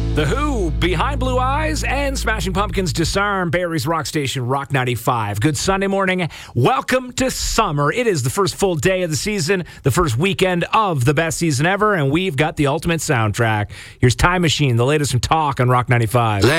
The Who, Behind Blue Eyes, and Smashing Pumpkins, Disarm, Barry's Rock Station, Rock 95. Good Sunday morning. Welcome to summer. It is the first full day of the season, the first weekend of the best season ever, and we've got the ultimate soundtrack. Here's Time Machine, the latest from Talk on Rock 95.